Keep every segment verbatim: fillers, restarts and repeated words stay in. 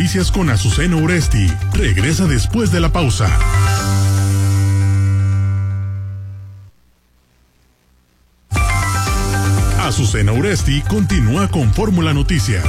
Noticias con Azucena Uresti regresa después de la pausa. Azucena Uresti continúa con Fórmula Noticias.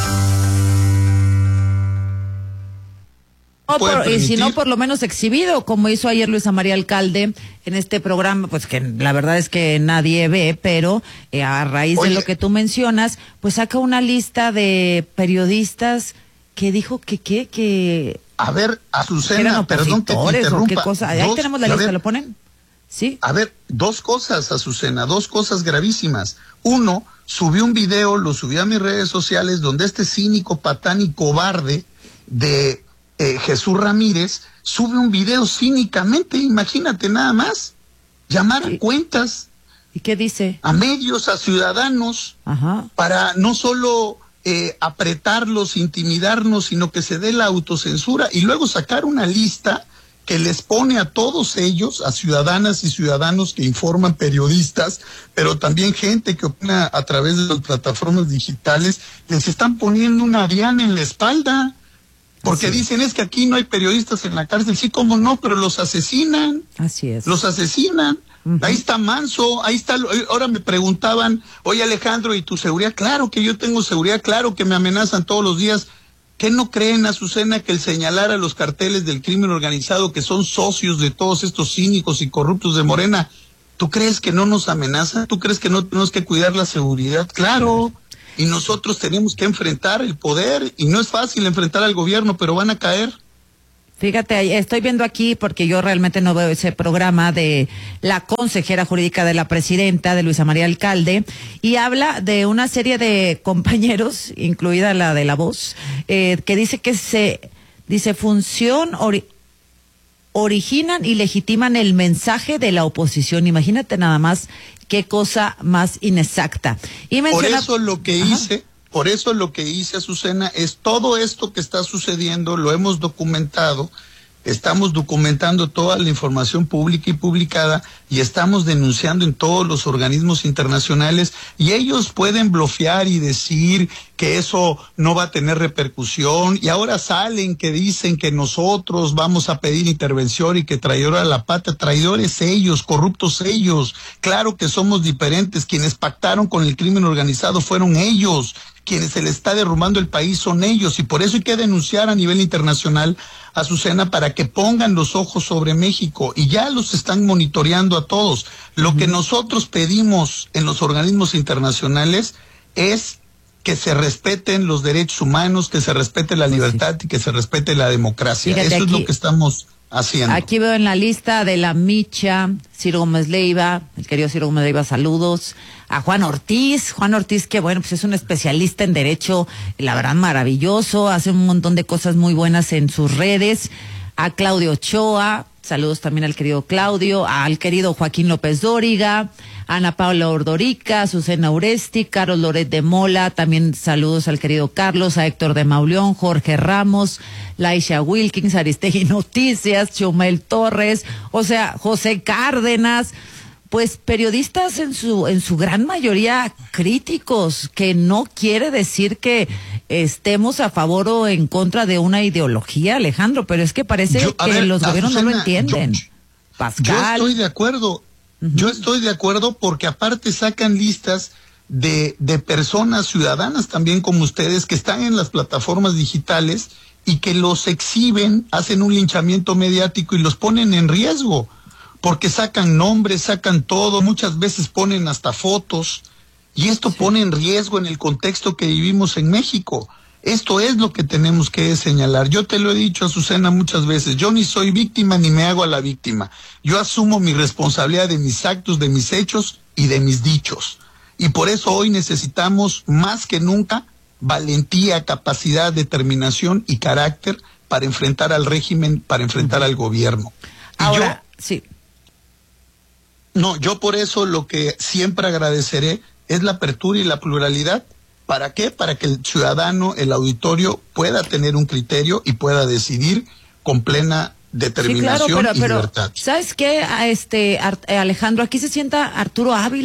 No, por, y si no, por lo menos exhibido, como hizo ayer Luisa María Alcalde en este programa, pues que la verdad es que nadie ve, pero eh, a raíz Oye. de lo que tú mencionas, pues saca una lista de periodistas que dijo que qué, que... A ver, Azucena, perdón que te interrumpa. ¿O qué cosa? Ahí dos, tenemos la lista, ver, ¿lo ponen? Sí. A ver, dos cosas, Azucena, dos cosas gravísimas. Uno, subí un video, lo subí a mis redes sociales, donde este cínico, patán y cobarde de... Eh, Jesús Ramírez sube un video cínicamente, imagínate nada más, llamar a cuentas. ¿Y qué dice? A medios, a ciudadanos, Ajá. para no solo eh, apretarlos, intimidarnos, sino que se dé la autocensura y luego sacar una lista que les pone a todos ellos, a ciudadanas y ciudadanos que informan, periodistas, pero también gente que opina a través de las plataformas digitales, les están poniendo una diana en la espalda. Porque Así dicen, es. es que aquí no hay periodistas en la cárcel. Sí, cómo no, pero los asesinan. Así es. Los asesinan. Uh-huh. Ahí está Manso, ahí está... Ahora me preguntaban, oye Alejandro, ¿y tu seguridad? Claro que yo tengo seguridad, claro que me amenazan todos los días. ¿Qué no creen, Azucena, que el señalar a los carteles del crimen organizado, que son socios de todos estos cínicos y corruptos de Morena, ¿tú crees que no nos amenazan? ¿Tú crees que no tenemos que cuidar la seguridad? Claro. Y nosotros tenemos que enfrentar el poder, y no es fácil enfrentar al gobierno, pero van a caer. Fíjate, estoy viendo aquí, porque yo realmente no veo ese programa de la consejera jurídica de la presidenta, de Luisa María Alcalde, y habla de una serie de compañeros, incluida la de La Voz, eh, que dice que se, dice, función ori- originan y legitiman el mensaje de la oposición. Imagínate nada más qué cosa más inexacta. Y menciona... Por eso lo que Ajá. hice, por eso lo que hice, Azucena, es todo esto que está sucediendo, lo hemos documentado, estamos documentando toda la información pública y publicada y estamos denunciando en todos los organismos internacionales, y ellos pueden blofear y decir que eso no va a tener repercusión, y ahora salen que dicen que nosotros vamos a pedir intervención y que traidor a la patria, traidores ellos, corruptos ellos. Claro que somos diferentes, quienes pactaron con el crimen organizado fueron ellos, quienes se le está derrumbando el país son ellos, y por eso hay que denunciar a nivel internacional, Azucena, para que pongan los ojos sobre México, y ya los están monitoreando a todos. Lo que nosotros pedimos en los organismos internacionales es que se respeten los derechos humanos, que se respete la libertad y que se respete la democracia. Fíjate, eso aquí, es lo que estamos haciendo. Aquí veo en la lista de la Micha, Ciro Gómez Leiva, el querido Ciro Gómez Leiva, saludos. A Juan Ortiz, Juan Ortiz que bueno, pues es un especialista en derecho, la verdad maravilloso, hace un montón de cosas muy buenas en sus redes. A Claudio Ochoa, saludos también al querido Claudio, al querido Joaquín López Dóriga, Ana Paula Ordorica, Azucena Uresti, Carlos Loret de Mola, también saludos al querido Carlos, a Héctor de Mauleón, Jorge Ramos, Laisha Wilkins, Aristegui Noticias, Chumel Torres, o sea, José Cárdenas, pues periodistas en su en su gran mayoría críticos, que no quiere decir que estemos a favor o en contra de una ideología, Alejandro, pero es que parece yo, que ver, los gobiernos Azucena, no lo entienden. Yo, Pascal. Yo estoy de acuerdo, uh-huh. yo estoy de acuerdo porque aparte sacan listas de, de personas ciudadanas también como ustedes que están en las plataformas digitales y que los exhiben, hacen un linchamiento mediático y los ponen en riesgo. Porque sacan nombres, sacan todo, muchas veces ponen hasta fotos, y esto sí. pone en riesgo en el contexto que vivimos en México. Esto es lo que tenemos que señalar. Yo te lo he dicho, Azucena, muchas veces, yo ni soy víctima ni me hago a la víctima. Yo asumo mi responsabilidad de mis actos, de mis hechos y de mis dichos. Y por eso hoy necesitamos más que nunca valentía, capacidad, determinación y carácter para enfrentar al régimen, para enfrentar uh-huh. al gobierno. Y Ahora, yo, sí. No, yo por eso lo que siempre agradeceré es la apertura y la pluralidad. ¿Para qué? Para que el ciudadano, el auditorio, pueda tener un criterio y pueda decidir con plena determinación sí, claro, pero, y pero, libertad. ¿Sabes qué, este Alejandro? Aquí se sienta Arturo Ávila,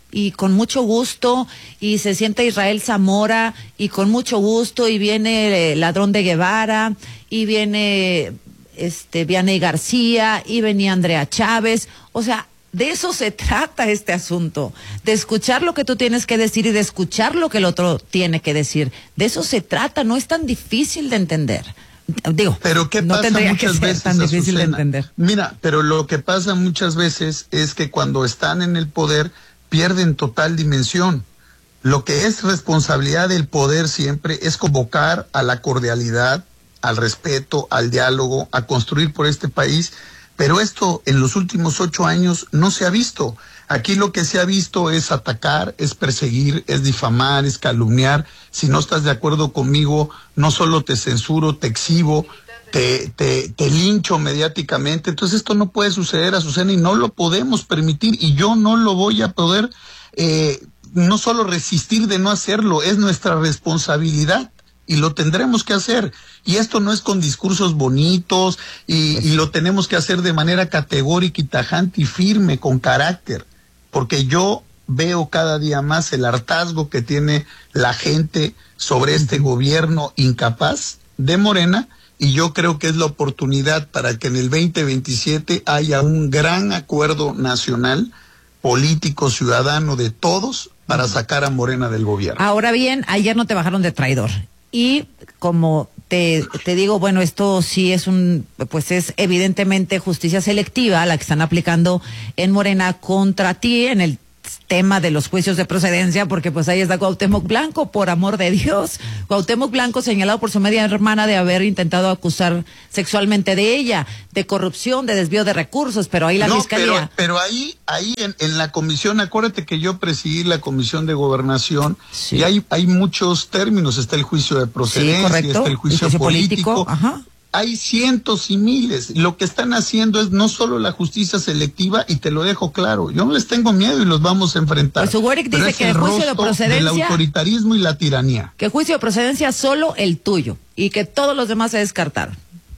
y con mucho gusto, y se sienta Israel Zamora, y con mucho gusto, y viene el Ladrón de Guevara, y viene este Vianney García, y venía Andrea Chávez. O sea, de eso se trata este asunto, de escuchar lo que tú tienes que decir y de escuchar lo que el otro tiene que decir. De eso se trata, no es tan difícil de entender. Digo, pero ¿qué no pasa tendría muchas que ser veces, tan difícil de Azucena? entender. Mira, pero lo que pasa muchas veces es que cuando están en el poder pierden total dimensión. Lo que es responsabilidad del poder siempre es convocar a la cordialidad, al respeto, al diálogo, a construir por este país. Pero esto en los últimos ocho años no se ha visto. Aquí lo que se ha visto es atacar, es perseguir, es difamar, es calumniar. Si no estás de acuerdo conmigo, no solo te censuro, te exhibo, te, te, te lincho mediáticamente. Entonces esto no puede suceder, Azucena, y no lo podemos permitir. Y yo no lo voy a poder, eh, no solo resistir de no hacerlo, es nuestra responsabilidad. Y lo tendremos que hacer. Y esto no es con discursos bonitos, y, y lo tenemos que hacer de manera categórica y tajante y firme, con carácter. Porque yo veo cada día más el hartazgo que tiene la gente sobre este gobierno incapaz de Morena, y yo creo que es la oportunidad para que en el veinte veintisiete haya un gran acuerdo nacional, político, ciudadano, de todos, para sacar a Morena del gobierno. Ahora bien, ayer no te bajaron de traidor. Y como te, te digo, bueno, esto sí es un, pues es evidentemente justicia selectiva la que están aplicando en Morena contra ti en el tema de los juicios de procedencia, porque pues ahí está Cuauhtémoc Blanco, por amor de Dios. Cuauhtémoc Blanco señalado por su media hermana de haber intentado acusar sexualmente de ella, de corrupción, de desvío de recursos, pero ahí la no, fiscalía. Pero, pero ahí, ahí en, en la comisión, acuérdate que yo presidí la comisión de gobernación, sí. Y hay, hay muchos términos, está el juicio de procedencia, sí, está el juicio, el juicio político, político. Ajá. Hay cientos y miles. Lo que están haciendo es no solo la justicia selectiva, y te lo dejo claro, yo no les tengo miedo y los vamos a enfrentar. Pues Ugueric dice que el juicio de procedencia, del autoritarismo y la tiranía. Que juicio de procedencia solo el tuyo y que todos los demás se descartaron.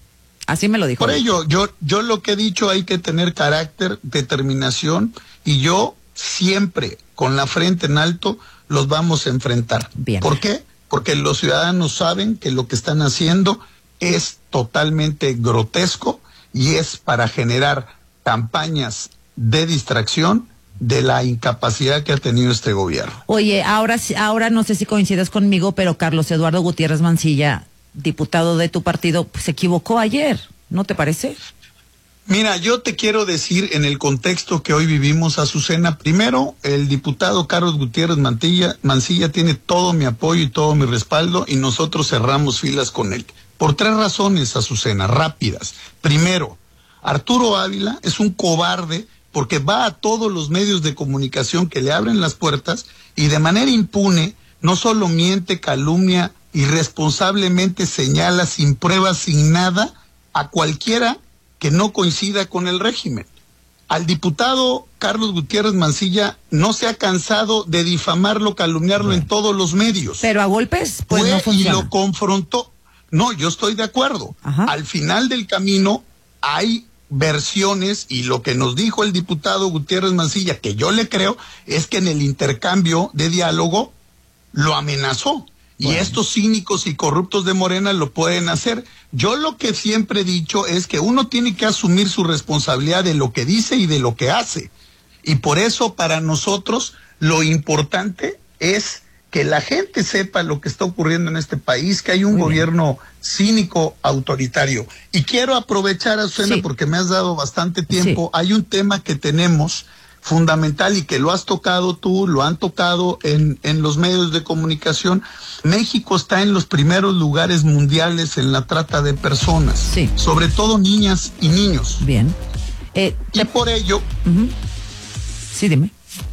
Así me lo dijo. Por ello, yo, yo lo que he dicho, hay que tener carácter, determinación, y yo siempre con la frente en alto los vamos a enfrentar. Bien. ¿Por qué? Porque los ciudadanos saben que lo que están haciendo es totalmente grotesco y es para generar campañas de distracción de la incapacidad que ha tenido este gobierno. Oye, ahora, ahora no sé si coincides conmigo, pero Carlos Eduardo Gutiérrez Mancilla, diputado de tu partido, pues, se equivocó ayer, ¿no te parece? Mira, yo te quiero decir en el contexto que hoy vivimos, Azucena, primero, el diputado Carlos Gutiérrez Mancilla, Mancilla tiene todo mi apoyo y todo mi respaldo, y nosotros cerramos filas con él. Por tres razones, Azucena, rápidas. Primero, Arturo Ávila es un cobarde porque va a todos los medios de comunicación que le abren las puertas y de manera impune no solo miente, calumnia, irresponsablemente señala sin pruebas, sin nada, a cualquiera que no coincida con el régimen. Al diputado Carlos Gutiérrez Mancilla no se ha cansado de difamarlo, calumniarlo bueno. en todos los medios. Pero a golpes, pues Fue no funciona. Y lo confrontó. No, yo estoy de acuerdo. Ajá. Al final del camino hay versiones, y lo que nos dijo el diputado Gutiérrez Mancilla, que yo le creo, es que en el intercambio de diálogo lo amenazó. Bueno. Y estos cínicos y corruptos de Morena lo pueden hacer. Yo lo que siempre he dicho es que uno tiene que asumir su responsabilidad de lo que dice y de lo que hace. Y por eso para nosotros lo importante es que la gente sepa lo que está ocurriendo en este país, que hay un Muy gobierno bien. cínico, autoritario. Y quiero aprovechar, Azucena, sí. porque me has dado bastante tiempo. Sí. Hay un tema que tenemos fundamental y que lo has tocado tú, lo han tocado en, en los medios de comunicación. México está en los primeros lugares mundiales en la trata de personas, sí. sobre todo niñas y niños. Bien. Eh, y te... por ello... Uh-huh. Sí, dime.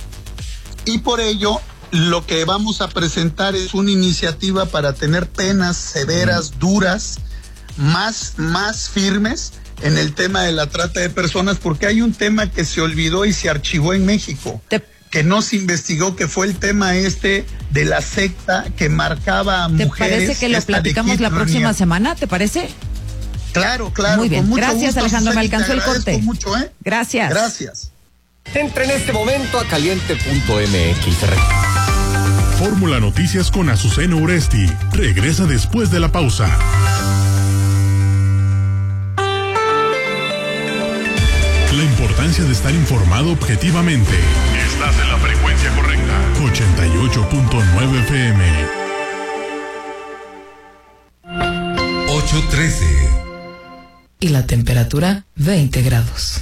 Y por ello... lo que vamos a presentar es una iniciativa para tener penas severas, duras, más, más firmes en el tema de la trata de personas, porque hay un tema que se olvidó y se archivó en México, Te... que no se investigó, que fue el tema este de la secta que marcaba a mujeres. ¿Te parece que lo platicamos la próxima semana? ¿Te parece? Claro, claro. Muy bien. Con mucho Gracias, gusto, Alejandro. Me alcanzó el corte. Mucho, ¿eh? Gracias. Gracias. Entra en este momento a caliente punto m x. Fórmula Noticias con Azucena Uresti. Regresa después de la pausa. La importancia de estar informado objetivamente. Estás en la frecuencia correcta. ochenta y ocho punto nueve F M. ocho trece. Y la temperatura veinte grados.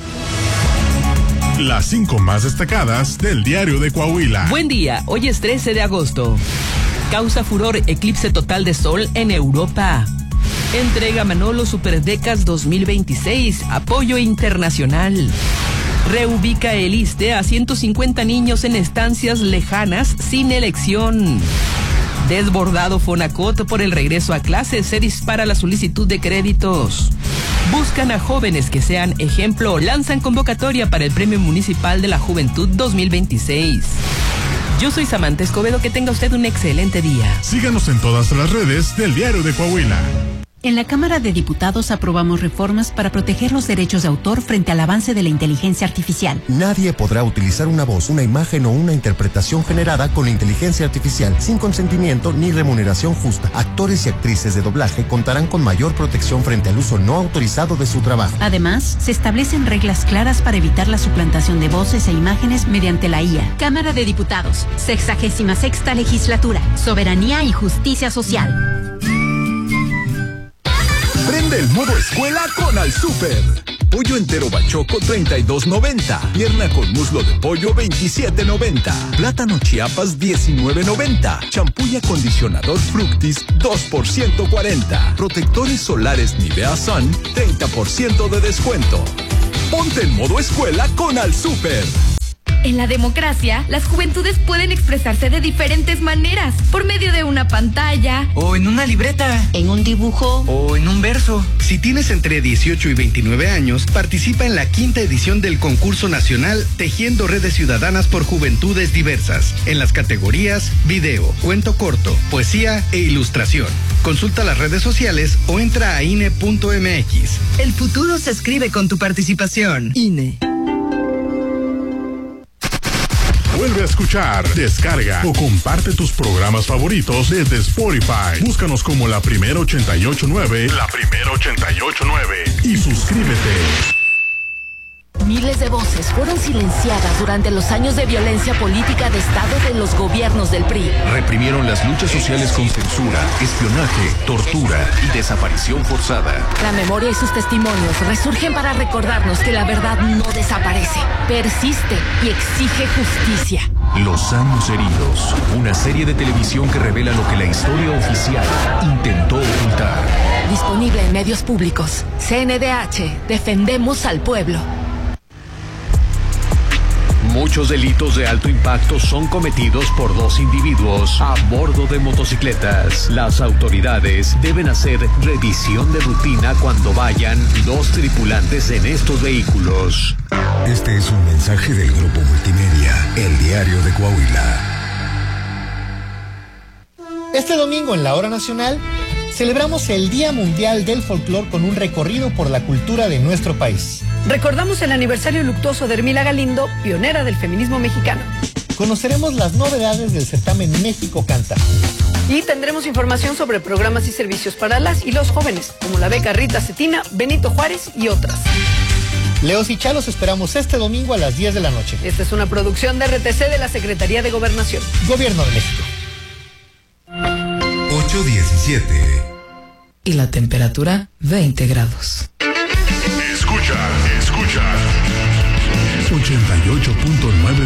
Las cinco más destacadas del diario de Coahuila. Buen día, hoy es trece de agosto. Causa furor eclipse total de sol en Europa. Entrega Manolo Superdecas dos mil veintiséis, apoyo internacional. Reubica el ISSSTE a ciento cincuenta niños en estancias lejanas sin elección. Desbordado Fonacot por el regreso a clases, se dispara la solicitud de créditos. Buscan a jóvenes que sean ejemplo, lanzan convocatoria para el Premio Municipal de la Juventud dos mil veintiséis. Yo soy Samantha Escobedo, que tenga usted un excelente día. Síganos en todas las redes del diario de Coahuila. En la Cámara de Diputados aprobamos reformas para proteger los derechos de autor frente al avance de la inteligencia artificial. Nadie podrá utilizar una voz, una imagen o una interpretación generada con la inteligencia artificial sin consentimiento ni remuneración justa. Actores y actrices de doblaje contarán con mayor protección frente al uso no autorizado de su trabajo. Además, se establecen reglas claras para evitar la suplantación de voces e imágenes mediante la I A. Cámara de Diputados, sexagésima sexta legislatura, soberanía y justicia social. Prende el modo escuela con Al Super. Pollo entero bachoco treinta y dos noventa. Pierna con muslo de pollo veintisiete noventa. Plátano Chiapas diecinueve noventa. Champú y acondicionador Fructis dos por ciento cuarenta. Protectores solares Nivea Sun treinta por ciento de descuento. Ponte en modo escuela con Al Super. En la democracia, las juventudes pueden expresarse de diferentes maneras, por medio de una pantalla, o en una libreta, en un dibujo, o en un verso. Si tienes entre dieciocho y veintinueve años, participa en la quinta edición del concurso nacional Tejiendo Redes Ciudadanas por Juventudes Diversas, en las categorías video, cuento corto, poesía e ilustración. Consulta las redes sociales o entra a I N E punto M X. El futuro se escribe con tu participación. I N E. Vuelve a escuchar, descarga o comparte tus programas favoritos desde Spotify. Búscanos como La Primera ochenta y ocho nueve, La Primera ochenta y ocho nueve y suscríbete. Miles de voces fueron silenciadas durante los años de violencia política de Estado de los gobiernos del P R I. Reprimieron las luchas sociales con censura, espionaje, tortura y desaparición forzada. La memoria y sus testimonios resurgen para recordarnos que la verdad no desaparece, persiste y exige justicia. Los años heridos, una serie de televisión que revela lo que la historia oficial intentó ocultar. Disponible en medios públicos. C N D H, defendemos al pueblo. Muchos delitos de alto impacto son cometidos por dos individuos a bordo de motocicletas. Las autoridades deben hacer revisión de rutina cuando vayan dos tripulantes en estos vehículos. Este es un mensaje del Grupo Multimedia, el diario de Coahuila. Este domingo en la Hora Nacional celebramos el Día Mundial del Folclor con un recorrido por la cultura de nuestro país. Recordamos el aniversario luctuoso de Hermila Galindo, pionera del feminismo mexicano. Conoceremos las novedades del certamen México Canta. Y tendremos información sobre programas y servicios para las y los jóvenes, como la beca Rita Cetina, Benito Juárez y otras. Leos y Chalos esperamos este domingo a las diez de la noche. Esta es una producción de R T C de la Secretaría de Gobernación. Gobierno de México. ocho diecisiete. Y la temperatura veinte grados. Escucha, escucha. ochenta y ocho punto nueve